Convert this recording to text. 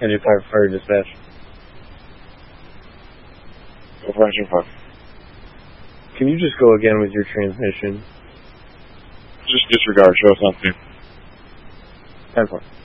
Engine 5 fire dispatch. Over Engine 5. Can you just go again with your transmission? Just disregard, show us on scene. 10-4.